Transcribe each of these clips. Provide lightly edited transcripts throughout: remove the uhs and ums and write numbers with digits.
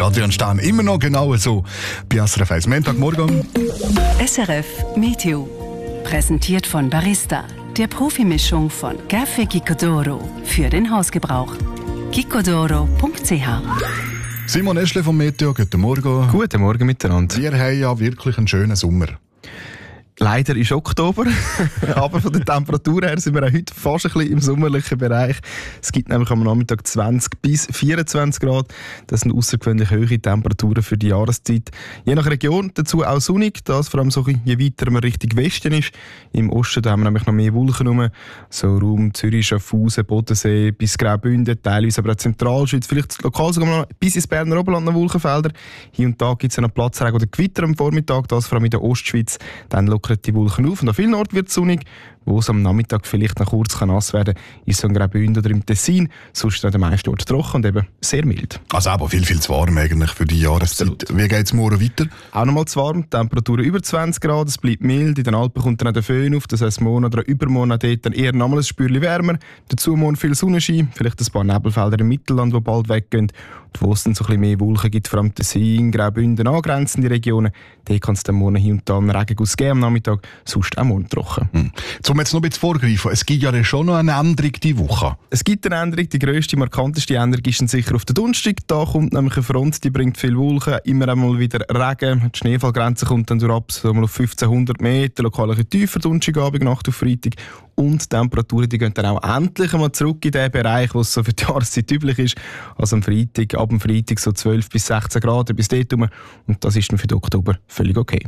Adrian Stahn. Immer noch genau so bei SRF 1. Montagmorgen. SRF Meteo. Präsentiert von Barista, der Profimischung von Café Gicodoro für den Hausgebrauch. gicodoro.ch. Simon Eschle vom Meteo, guten Morgen. Guten Morgen miteinander. Wir haben ja wirklich einen schönen Sommer. Leider ist Oktober, aber von der Temperatur her sind wir auch heute fast ein bisschen im sommerlichen Bereich. Es gibt nämlich am Nachmittag 20 bis 24 Grad. Das sind außergewöhnlich hohe Temperaturen für die Jahreszeit. Je nach Region dazu auch sonnig, das vor allem so, je weiter man Richtung Westen ist. Im Osten da haben wir nämlich noch mehr Wolken rum. So Raum Zürich, Schaffhausen, Bodensee bis Graubünden, teilweise aber auch Zentralschweiz, vielleicht lokal sogar noch bis ins Berner Oberland noch Wolkenfelder. Hier und da gibt es noch Platzregen oder Gewitter am Vormittag, das vor allem in der Ostschweiz. Dann lockern die Wolken auf und an vielen Orten wird es sonnig. Wo es am Nachmittag vielleicht noch kurz nass werden kann, ist so in Graubünden oder im Tessin. Sonst an den meisten Orten trocken und eben sehr mild. Also aber viel zu warm eigentlich für die Jahreszeit. Absolut. Wie geht es morgen weiter? Auch noch mal zu warm, Temperaturen über 20 Grad, es bleibt mild. In den Alpen kommt dann auch der Föhn auf, das heisst morgen oder übermorgen dort dann eher nochmal ein Spürchen wärmer. Dazu morgen viel Sonnenschein, vielleicht ein paar Nebelfelder im Mittelland, die bald weggehen. Und wo es dann so ein bisschen mehr Wolken gibt, vor allem Tessin, Graubünden, angrenzende Regionen, da kann es dann morgen hier und da einen Regenguss geben am Nachmittag, sonst auch morgen trocken. Um jetzt noch ein bisschen vorgreifen, es gibt ja schon noch eine Änderung diese Woche. Es gibt eine Änderung, die grösste, markanteste Änderung ist dann sicher auf den Donnerstag. Da kommt nämlich eine Front, die bringt viel Wolken, immer einmal wieder Regen. Die Schneefallgrenze kommt dann durch ab, so mal auf 1500 Meter, lokal ein bisschen tiefer, Donnerstagabend, Nacht auf Freitag. Und die Temperaturen, die gehen dann auch endlich einmal zurück in den Bereich, wo es so für die Jahreszeit üblich ist. Also ab dem Freitag so 12 bis 16 Grad bis dort rum. Und das ist dann für den Oktober völlig okay.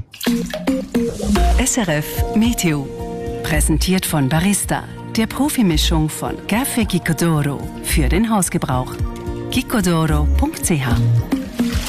SRF Meteo. Präsentiert von Barista, der Profimischung von Café Gicodoro für den Hausgebrauch. gicodoro.ch